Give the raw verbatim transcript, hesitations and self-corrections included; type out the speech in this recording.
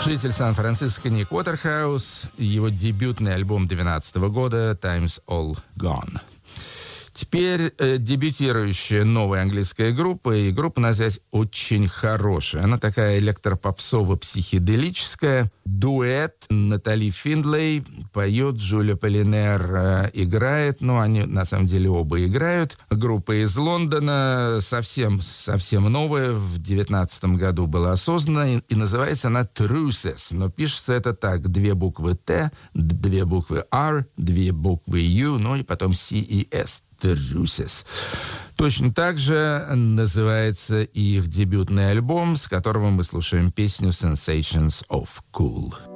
Житель Сан-Франциско Ник Уотерхаус, его дебютный альбом две тысячи двенадцатого года «Time's All Gone». Теперь э, дебютирующая новая английская группа, и группа, надо сказать, очень хорошая. Она такая электропопсово-психоделическая. Дуэт. Натали Финдлей поет, Джулия Полинер э, играет. Ну, они, на самом деле, оба играют. Группа из Лондона, совсем, совсем новая, в две тысячи девятнадцатом году была создана, и, и называется она Truces. Но пишется это так: две буквы Т, две буквы R, две буквы U, ну и потом C и S. Truces. Точно так же называется их дебютный альбом, с которого мы слушаем песню «Sensations of Cool».